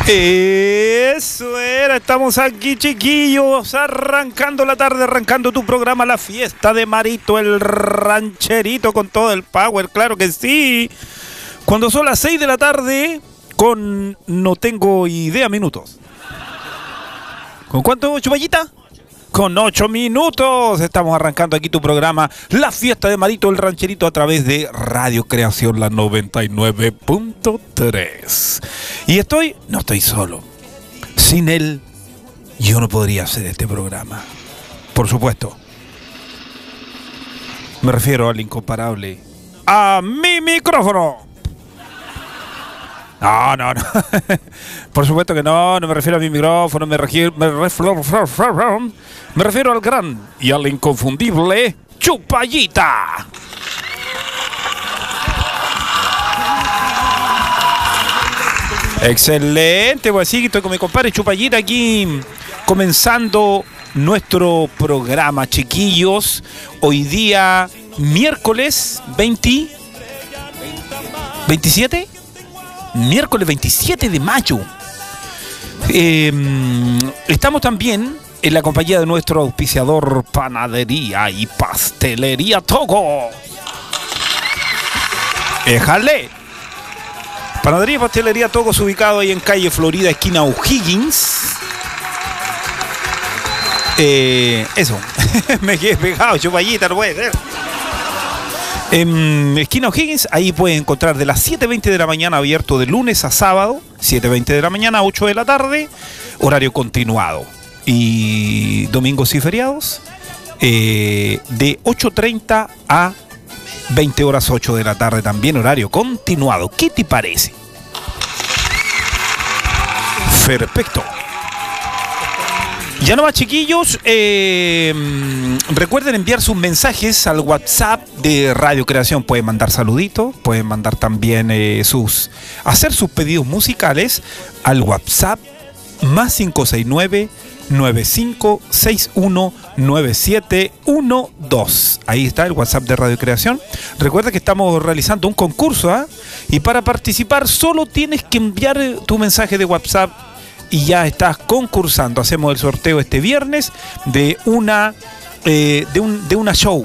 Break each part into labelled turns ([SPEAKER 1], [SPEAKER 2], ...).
[SPEAKER 1] Eso era, estamos aquí, chiquillos, arrancando la tarde, arrancando tu programa La Fiesta de Marito, el rancherito, con todo el power, claro que sí. Cuando son las 6 de la tarde, con no tengo idea minutos. ¿Con cuánto, Chupallita? Con 8 minutos estamos arrancando aquí tu programa La Fiesta de Marito, el rancherito, a través de Radio Creación, la 99.3. Y no estoy solo. Sin él, yo no podría hacer este programa. Por supuesto. Me refiero al incomparable, a mi micrófono. No. Por supuesto que no me refiero a mi micrófono, me refiero al gran y al inconfundible Chupallita. Excelente, pues sí, estoy con mi compadre Chupallita aquí comenzando nuestro programa, chiquillos. Hoy día, miércoles 27. Miércoles 27 de mayo. Estamos también en la compañía de nuestro auspiciador Panadería y Pastelería Togo. ¡Éjale! Panadería y Pastelería Togo, ubicado ahí en calle Florida, esquina O'Higgins. Eso. Me quedé pegado, Chupallita, no puede ser. En esquina O'Higgins, ahí puedes encontrar de las 7:20 de la mañana, abierto de lunes a sábado, 7:20 de la mañana a 8 de la tarde, horario continuado. Y domingos y feriados, de 8:30 a 20 horas 8 de la tarde, también horario continuado. ¿Qué te parece? Perfecto. Ya nomás, chiquillos, recuerden enviar sus mensajes al WhatsApp de Radio Creación. Pueden mandar saluditos, pueden mandar también hacer sus pedidos musicales al WhatsApp más 569-9561-9712. Ahí está el WhatsApp de Radio Creación. Recuerda que estamos realizando un concurso, ¿eh? Y para participar solo tienes que enviar tu mensaje de WhatsApp y ya estás concursando. Hacemos el sorteo este viernes de una show,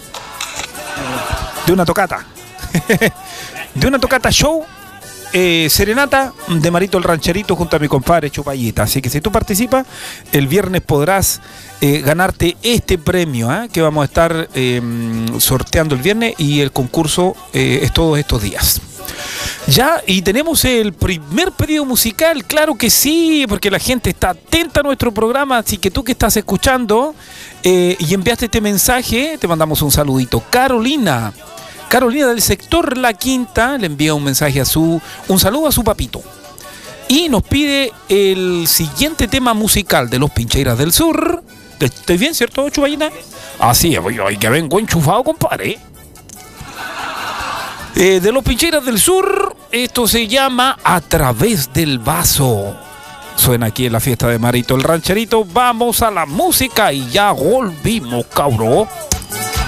[SPEAKER 1] de una tocata, de una tocata show, serenata de Marito el Rancherito junto a mi compadre Chupallita. Así que si tú participas, el viernes podrás ganarte este premio, que vamos a estar sorteando el viernes, y el concurso es todos estos días. Ya, y tenemos el primer pedido musical, claro que sí, porque la gente está atenta a nuestro programa, así que tú que estás escuchando y enviaste este mensaje, te mandamos un saludito. Carolina del sector La Quinta le envía un mensaje un saludo a su papito. Y nos pide el siguiente tema musical de Los Pincheiras del Sur. ¿Estoy bien, cierto, Chupallita? Así es, hoy que vengo enchufado, compadre. De Los Pincheiras del Sur, esto se llama A Través del Vaso. Suena aquí en La Fiesta de Marito el Rancherito. Vamos a la música y ya volvimos, cabro.